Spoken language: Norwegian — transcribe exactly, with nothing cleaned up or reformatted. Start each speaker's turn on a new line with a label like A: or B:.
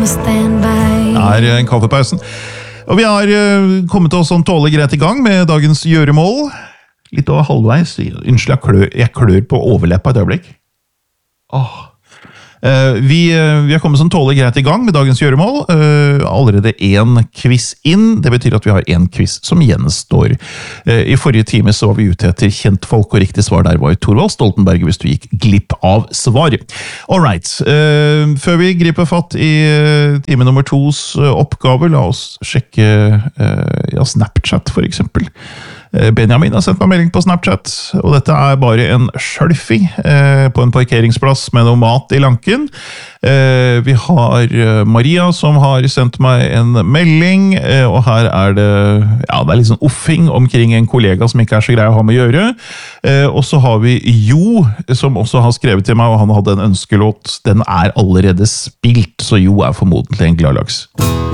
A: er en kaffepausen. Og vi har kommet oss sånn tålig greit i gang med dagens gjøremål. Litt over halvveis. Unnskyld, jeg klør, jeg klør på overleppa et øyeblikk. Åh. Vi, vi har kommet sånn tålig greit i gang med dagens gjøremål. Allerede en quiz inn. Det betyr at vi har en quiz som gjenstår. I forrige time så var vi ute etter kjent folk, og riktig svar der var jo Thorvald Stoltenberg hvis du gikk glipp av svar. Alright. Før vi griper fatt i time nummer tos oppgave, la oss sjekke ja, Snapchat for eksempel. Benjamin har sendt meg melding på Snapchat, og dette er bare en selfie eh, på en parkeringsplass med noe mat i lanken. Eh, vi har Maria som har sendt meg en melding, eh, og her er det, ja, det er litt sånn offing omkring en kollega som ikke er så grei å ha med å gjøre. Eh, og så har vi Jo, som også har skrevet til meg, og han hadde en ønskelåt. Den er allerede spilt, så Jo er formodentlig en gladlaks.